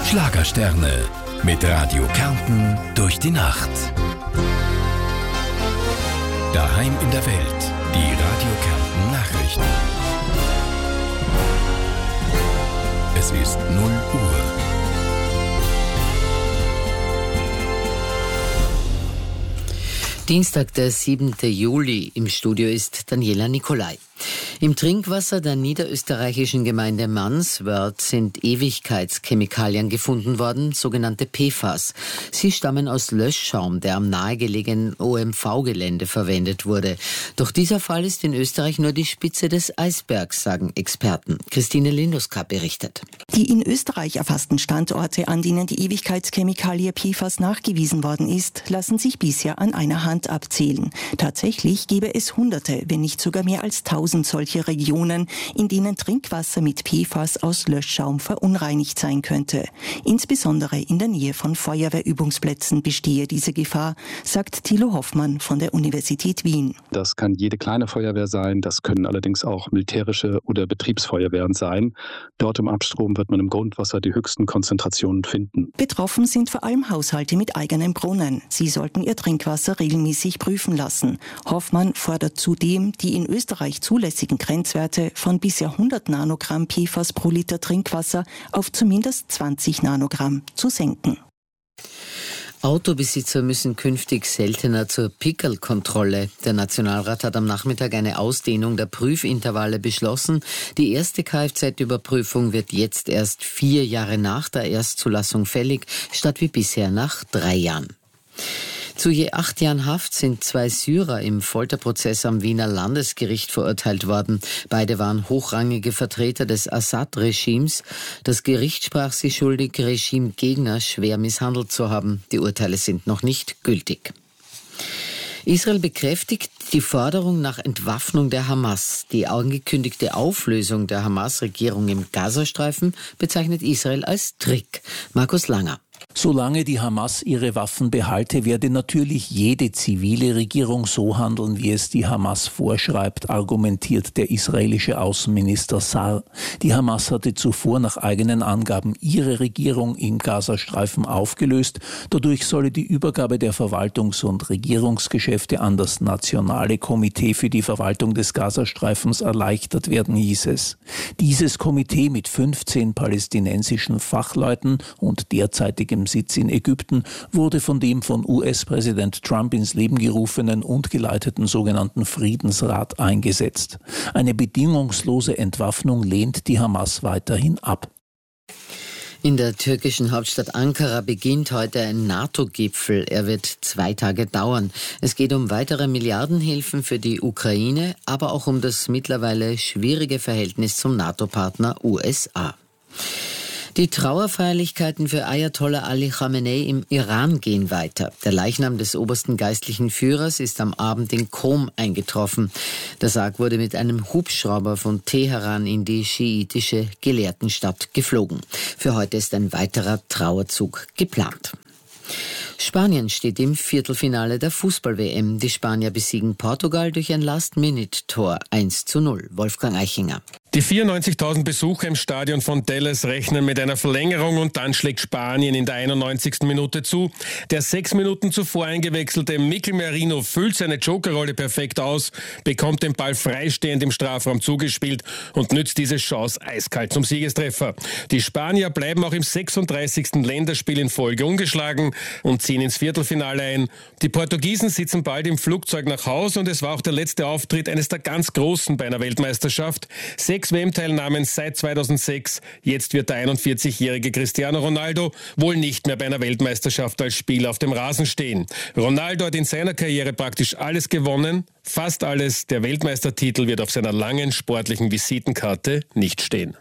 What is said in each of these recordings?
Schlagersterne mit Radio Kärnten durch die Nacht. Daheim in der Welt, die Radio Kärnten Nachrichten. Es ist 0 Uhr. Dienstag, der 7. Juli. Im Studio ist Daniela Nicolai. Im Trinkwasser der niederösterreichischen Gemeinde Manswörth sind Ewigkeitschemikalien gefunden worden, sogenannte PFAS. Sie stammen aus Löschschaum, der am nahegelegenen OMV-Gelände verwendet wurde. Doch dieser Fall ist in Österreich nur die Spitze des Eisbergs, sagen Experten. Christine Linduska berichtet. Die in Österreich erfassten Standorte, an denen die Ewigkeitschemikalie PFAS nachgewiesen worden ist, lassen sich bisher an einer Hand abzählen. Tatsächlich gäbe es Hunderte, wenn nicht sogar mehr als 1000 solche Regionen, in denen Trinkwasser mit PFAS aus Löschschaum verunreinigt sein könnte. Insbesondere in der Nähe von Feuerwehrübungsplätzen bestehe diese Gefahr, sagt Thilo Hoffmann von der Universität Wien. Das kann jede kleine Feuerwehr sein, das können allerdings auch militärische oder Betriebsfeuerwehren sein. Dort im Abstrom wird man im Grundwasser die höchsten Konzentrationen finden. Betroffen sind vor allem Haushalte mit eigenen Brunnen. Sie sollten ihr Trinkwasser regelmäßig prüfen lassen. Hoffmann fordert zudem, die in Österreich zulässigen Grenzwerte von bisher 100 Nanogramm PFAS pro Liter Trinkwasser auf zumindest 20 Nanogramm zu senken. Autobesitzer müssen künftig seltener zur Pickelkontrolle. Der Nationalrat hat am Nachmittag eine Ausdehnung der Prüfintervalle beschlossen. Die erste Kfz-Überprüfung wird jetzt erst 4 Jahre nach der Erstzulassung fällig, statt wie bisher nach 3 Jahren. Zu je 8 Jahren Haft sind 2 Syrer im Folterprozess am Wiener Landesgericht verurteilt worden. Beide waren hochrangige Vertreter des Assad-Regimes. Das Gericht sprach sie schuldig, Regimegegner schwer misshandelt zu haben. Die Urteile sind noch nicht gültig. Israel bekräftigt die Forderung nach Entwaffnung der Hamas. Die angekündigte Auflösung der Hamas-Regierung im Gazastreifen bezeichnet Israel als Trick. Markus Langer. Solange die Hamas ihre Waffen behalte, werde natürlich jede zivile Regierung so handeln, wie es die Hamas vorschreibt, argumentiert der israelische Außenminister Sar. Die Hamas hatte zuvor nach eigenen Angaben ihre Regierung im Gazastreifen aufgelöst. Dadurch solle die Übergabe der Verwaltungs- und Regierungsgeschäfte an das Nationale Komitee für die Verwaltung des Gazastreifens erleichtert werden, hieß es. Dieses Komitee mit 15 palästinensischen Fachleuten und derzeitigem Sitz in Ägypten wurde von dem von US-Präsident Trump ins Leben gerufenen und geleiteten sogenannten Friedensrat eingesetzt. Eine bedingungslose Entwaffnung lehnt die Hamas weiterhin ab. In der türkischen Hauptstadt Ankara beginnt heute ein NATO-Gipfel. Er wird 2 Tage dauern. Es geht um weitere Milliardenhilfen für die Ukraine, aber auch um das mittlerweile schwierige Verhältnis zum NATO-Partner USA. Die Trauerfeierlichkeiten für Ayatollah Ali Khamenei im Iran gehen weiter. Der Leichnam des obersten geistlichen Führers ist am Abend in Qom eingetroffen. Der Sarg wurde mit einem Hubschrauber von Teheran in die schiitische Gelehrtenstadt geflogen. Für heute ist ein weiterer Trauerzug geplant. Spanien steht im Viertelfinale der Fußball-WM. Die Spanier besiegen Portugal durch ein Last-Minute-Tor 1:0. Wolfgang Eichinger. Die 94.000 Besucher im Stadion von Telles rechnen mit einer Verlängerung und dann schlägt Spanien in der 91. Minute zu. Der 6 Minuten zuvor eingewechselte Mikel Merino füllt seine Jokerrolle perfekt aus, bekommt den Ball freistehend im Strafraum zugespielt und nützt diese Chance eiskalt zum Siegestreffer. Die Spanier bleiben auch im 36. Länderspiel in Folge ungeschlagen und ziehen ins Viertelfinale ein. Die Portugiesen sitzen bald im Flugzeug nach Hause und es war auch der letzte Auftritt eines der ganz Großen bei einer Weltmeisterschaft. 6 WM-Teilnahmen seit 2006. Jetzt wird der 41-jährige Cristiano Ronaldo wohl nicht mehr bei einer Weltmeisterschaft als Spieler auf dem Rasen stehen. Ronaldo hat in seiner Karriere praktisch alles gewonnen, fast alles. Der Weltmeistertitel wird auf seiner langen sportlichen Visitenkarte nicht stehen.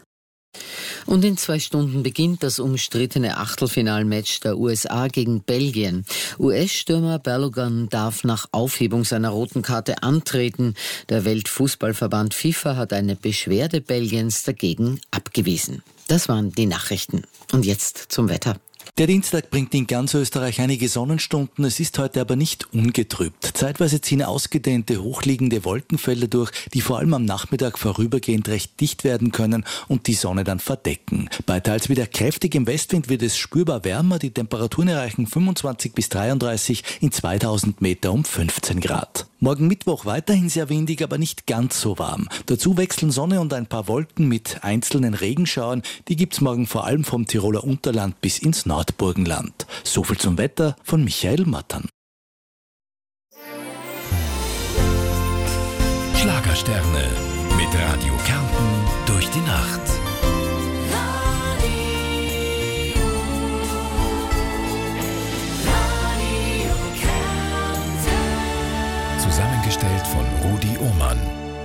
Und in 2 Stunden beginnt das umstrittene Achtelfinalmatch der USA gegen Belgien. US-Stürmer Balogun darf nach Aufhebung seiner roten Karte antreten. Der Weltfußballverband FIFA hat eine Beschwerde Belgiens dagegen abgewiesen. Das waren die Nachrichten. Und jetzt zum Wetter. Der Dienstag bringt in ganz Österreich einige Sonnenstunden, es ist heute aber nicht ungetrübt. Zeitweise ziehen ausgedehnte, hochliegende Wolkenfelder durch, die vor allem am Nachmittag vorübergehend recht dicht werden können und die Sonne dann verdecken. Bei teils wieder kräftigem Westwind wird es spürbar wärmer, die Temperaturen erreichen 25 bis 33, in 2000 Meter um 15 Grad. Morgen Mittwoch weiterhin sehr windig, aber nicht ganz so warm. Dazu wechseln Sonne und ein paar Wolken mit einzelnen Regenschauern. Die gibt's morgen vor allem vom Tiroler Unterland bis ins Nordburgenland. So viel zum Wetter von Michael Mattern. Schlagersterne mit Radio Kärnten durch die Nacht.